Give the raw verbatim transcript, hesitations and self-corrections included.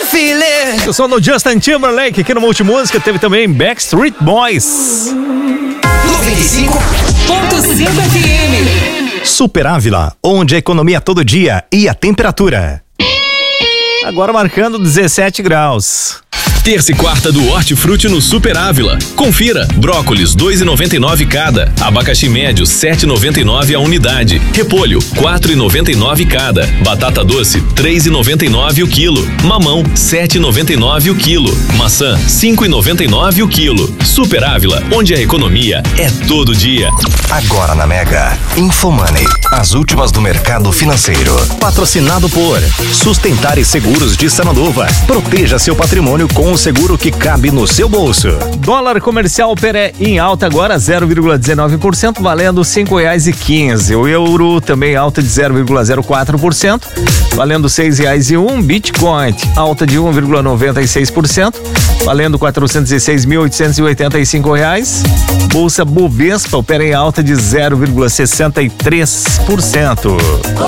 feeling. Eu sou no Justin Timberlake, aqui no Multimúsica teve também Backstreet Boys. noventa e cinco ponto cinco F M. Super Ávila, onde a economia todo dia e a temperatura. Agora marcando dezessete graus. Terça e quarta do Hortifruti no Super Ávila. Confira: brócolis dois reais e noventa e nove cada, abacaxi médio sete reais e noventa e nove a unidade, repolho quatro reais e noventa e nove cada, batata doce três reais e noventa e nove o quilo, mamão sete reais e noventa e nove o quilo, maçã cinco reais e noventa e nove o quilo. Super Ávila, onde a economia é todo dia. Agora na Mega, Infomoney, as últimas do mercado financeiro. Patrocinado por Sustentar e Seguros de Sananduva. Proteja seu patrimônio com um seguro que cabe no seu bolso. Dólar comercial pera em alta agora, zero vírgula dezenove por cento, valendo cinco reais e quinze. O euro também alta de zero vírgula zero quatro por cento, valendo seis reais e um. Bitcoin alta de um vírgula noventa e seis por cento, valendo quatrocentos e seis mil oitocentos e oitenta e cinco reais. Bolsa Bovespa opera em alta de zero vírgula sessenta e três por cento.